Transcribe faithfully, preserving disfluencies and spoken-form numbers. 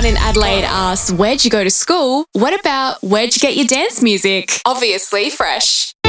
Everyone in Adelaide asks, where'd you go to school? What about where'd you get your dance music? Obviously, Fresh.